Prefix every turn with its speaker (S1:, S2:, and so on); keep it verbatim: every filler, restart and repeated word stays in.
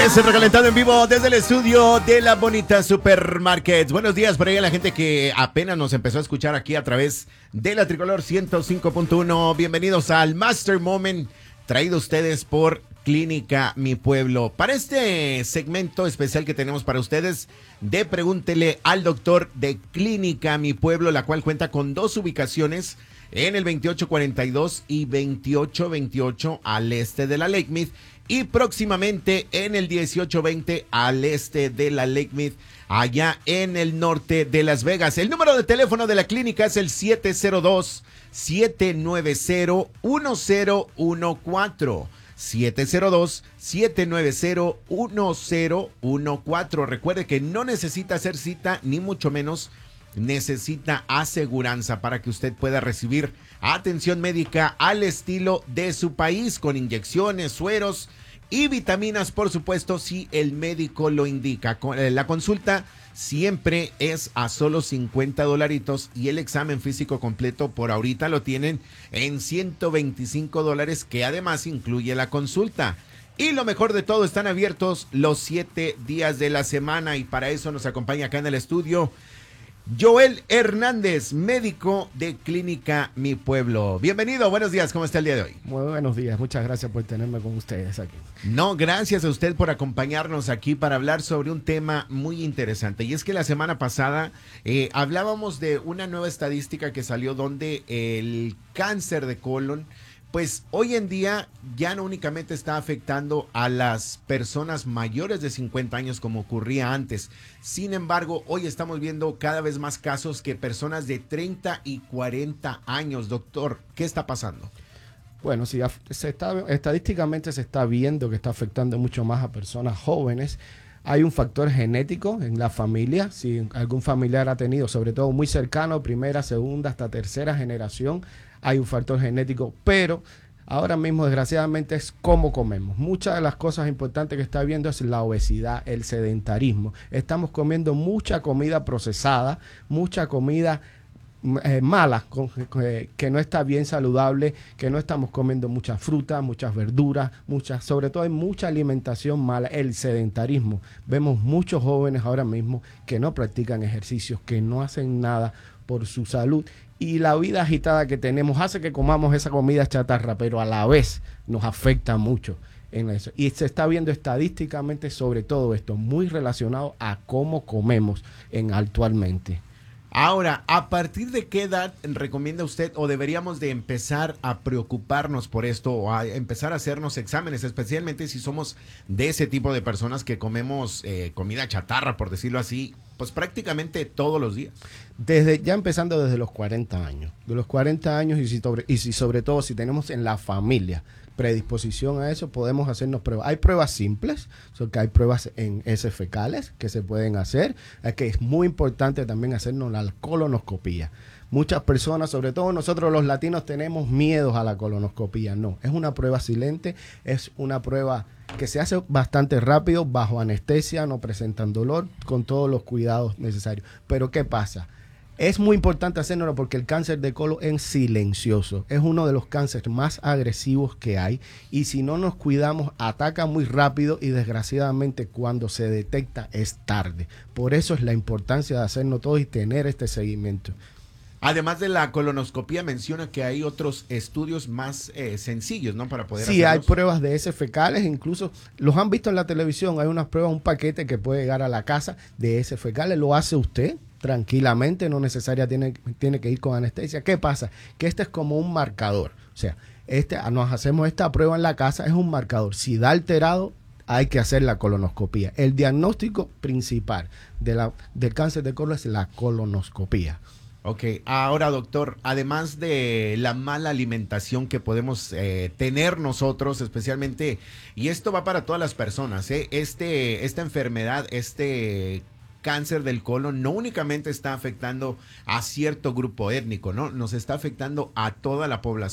S1: Es el Recalentado en vivo desde el estudio de la bonita Supermarkets. Buenos días por ahí a la gente que apenas nos empezó a escuchar aquí a través de la Tricolor ciento cinco punto uno. Bienvenidos al Master Moment, traído a ustedes por Clínica Mi Pueblo. Para este segmento especial que tenemos para ustedes de Pregúntele al Doctor de Clínica Mi Pueblo, la cual cuenta con dos ubicaciones en el veintiocho cuarenta y dos y veintiocho veintiocho al este de la Lake Mead, y próximamente en el dieciocho veinte al este de la Lake Mead, allá en el norte de Las Vegas. El número de teléfono de la clínica es el siete cero dos, siete nueve cero, uno cero uno cuatro. siete cero dos, siete nueve cero, uno cero uno cuatro. Recuerde que no necesita hacer cita, ni mucho menos necesita aseguranza para que usted pueda recibir atención médica al estilo de su país, con inyecciones, sueros y vitaminas, por supuesto, si el médico lo indica. La consulta siempre es a solo cincuenta dolaritos y el examen físico completo por ahorita lo tienen en ciento veinticinco dólares, que además incluye la consulta. Y lo mejor de todo, están abiertos los siete días de la semana, y para eso nos acompaña acá en el estudio Joel Hernández, médico de Clínica Mi Pueblo. Bienvenido, buenos días, ¿cómo está el día de hoy?
S2: Muy buenos días, muchas gracias por tenerme con ustedes aquí.
S1: No, gracias a usted por acompañarnos aquí para hablar sobre un tema muy interesante. Y es que la semana pasada eh, hablábamos de una nueva estadística que salió donde el cáncer de colon, pues hoy en día ya no únicamente está afectando a las personas mayores de cincuenta años como ocurría antes. Sin embargo, hoy estamos viendo cada vez más casos que personas de treinta y cuarenta años. Doctor, ¿qué está pasando?
S2: Bueno, sí, se está, estadísticamente se está viendo que está afectando mucho más a personas jóvenes. Hay un factor genético en la familia. Si algún familiar ha tenido, sobre todo muy cercano, primera, segunda, hasta tercera generación, hay un factor genético, pero ahora mismo desgraciadamente es cómo comemos. Muchas de las cosas importantes que está viendo es la obesidad, el sedentarismo. Estamos comiendo mucha comida procesada, mucha comida eh, mala, con, eh, que no está bien saludable, que no estamos comiendo mucha fruta, muchas verduras, muchas, sobre todo hay mucha alimentación mala, el sedentarismo. Vemos muchos jóvenes ahora mismo que no practican ejercicios, que no hacen nada por su salud. Y la vida agitada que tenemos hace que comamos esa comida chatarra, pero a la vez nos afecta mucho en eso. Y se está viendo estadísticamente sobre todo esto, muy relacionado a cómo comemos en actualmente.
S1: Ahora, ¿a partir de qué edad recomienda usted o deberíamos de empezar a preocuparnos por esto o a empezar a hacernos exámenes, especialmente si somos de ese tipo de personas que comemos eh, comida chatarra, por decirlo así, pues prácticamente todos los días?
S2: Desde, ya empezando desde los cuarenta años. De los cuarenta años y si, sobre, y si sobre todo si tenemos en la familia predisposición a eso, podemos hacernos pruebas. Hay pruebas simples, so que hay pruebas en heces fecales que se pueden hacer. Es que es muy importante también hacernos la colonoscopía. Muchas personas, sobre todo nosotros los latinos, tenemos miedos a la colonoscopía. No, es una prueba silente, es una prueba que se hace bastante rápido, bajo anestesia, no presentan dolor, con todos los cuidados necesarios. Pero ¿qué pasa? Es muy importante hacerlo porque el cáncer de colon es silencioso. Es uno de los cánceres más agresivos que hay. Y si no nos cuidamos, ataca muy rápido y desgraciadamente cuando se detecta es tarde. Por eso es la importancia de hacernos todo y tener este seguimiento.
S1: Además de la colonoscopía, menciona que hay otros estudios más eh, sencillos, ¿no? Para poder
S2: Sí,
S1: hacerlos.
S2: hay pruebas de heces fecales, incluso los han visto en la televisión. Hay unas pruebas, un paquete que puede llegar a la casa de heces fecales. Lo hace usted tranquilamente, no necesaria tiene, tiene que ir con anestesia. ¿Qué pasa? Que este es como un marcador. O sea, este, nos hacemos esta prueba en la casa, es un marcador. Si da alterado, hay que hacer la colonoscopía. El diagnóstico principal de la, del cáncer de colon es la colonoscopía.
S1: Ok, ahora doctor, además de la mala alimentación que podemos eh, tener nosotros, especialmente, y esto va para todas las personas, ¿eh? este, esta enfermedad, este cáncer del colon no únicamente está afectando a cierto grupo étnico, ¿no? Nos está afectando a toda la población.